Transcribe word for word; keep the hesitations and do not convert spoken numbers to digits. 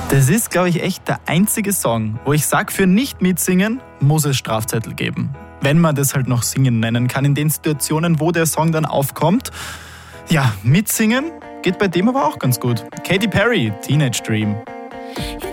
Das ist, glaube ich, echt der einzige Song, wo ich sage, für nicht mitsingen muss es Strafzettel geben. Wenn man das halt noch Singen nennen kann, in den Situationen, wo der Song dann aufkommt. Ja, mitsingen geht bei dem aber auch ganz gut. Katy Perry, Teenage Dream.